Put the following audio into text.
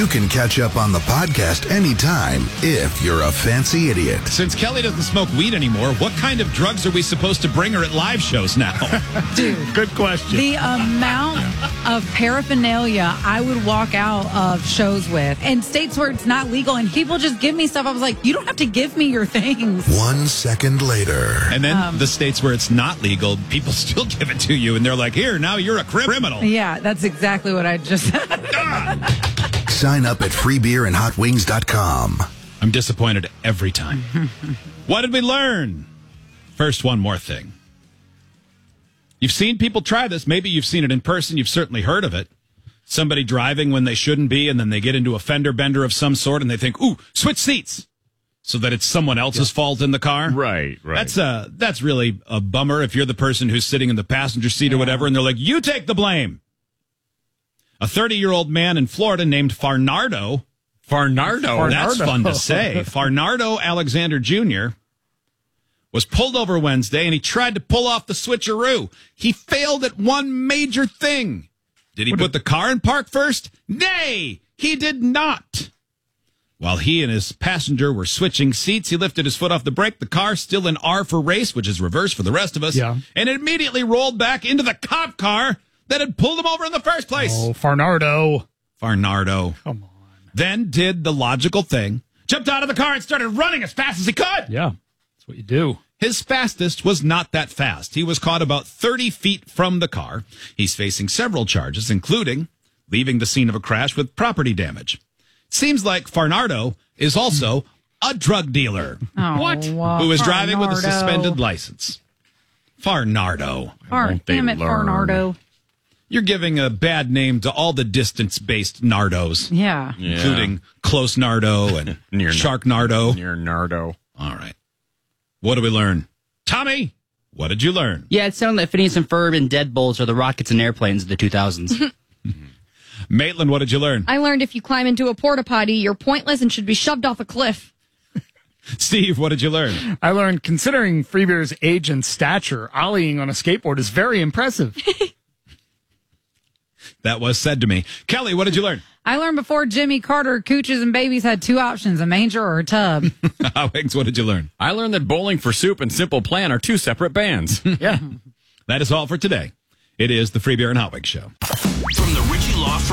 You can catch up on the podcast anytime if you're a fancy idiot. Since Kelly doesn't smoke weed anymore, what kind of drugs are we supposed to bring her at live shows now? Dude, good question. The amount of paraphernalia I would walk out of shows with, in states where it's not legal, and people just give me stuff. I was like, you don't have to give me your things. 1 second later. And then the states where it's not legal, people still give it to you, and they're like, here, now you're a criminal. Yeah, that's exactly what I just said. Sign up at freebeerandhotwings.com. I'm disappointed every time. What did we learn? First, one more thing. You've seen people try this. Maybe you've seen it in person. You've certainly heard of it. Somebody driving when they shouldn't be, and then they get into a fender bender of some sort, and they think, ooh, switch seats, so that it's someone else's fault in the car. Right. That's really a bummer if you're the person who's sitting in the passenger seat or whatever, and they're like, you take the blame. A 30-year-old man in Florida named Farnardo. Farnardo. That's fun to say. Farnardo Alexander Jr. was pulled over Wednesday, and he tried to pull off the switcheroo. He failed at one major thing. Did he put the car in park first? Nay, he did not. While he and his passenger were switching seats, he lifted his foot off the brake. The car, still in R for race, which is reverse for the rest of us, and it immediately rolled back into the cop car that had pulled him over in the first place. Oh, Farnardo. Farnardo. Come on. Then did the logical thing, jumped out of the car and started running as fast as he could. Yeah, that's what you do. His fastest was not that fast. He was caught about 30 feet from the car. He's facing several charges, including leaving the scene of a crash with property damage. Seems like Farnardo is also a drug dealer. What? Who is driving with a suspended license. Farnardo. Damn it, Farnardo. You're giving a bad name to all the distance-based nardos. Yeah. Including Close Nardo and Shark Nardo. Near Nardo. All right. What did we learn? Tommy, what did you learn? Yeah, it sounded like Phineas and Ferb and Deadbolts are the rockets and airplanes of the 2000s. Maitland, what did you learn? I learned if you climb into a porta potty, you're pointless and should be shoved off a cliff. Steve, what did you learn? I learned considering Freebeer's age and stature, ollieing on a skateboard is very impressive. That was said to me. Kelly, what did you learn? I learned before Jimmy Carter, cooches and babies had two options, a manger or a tub. Higgs, what did you learn? I learned that Bowling for Soup and Simple Plan are two separate bands. Yeah. That is all for today. It is the Free Beer and Hot Wings Show. From the Ritchie Law Firm.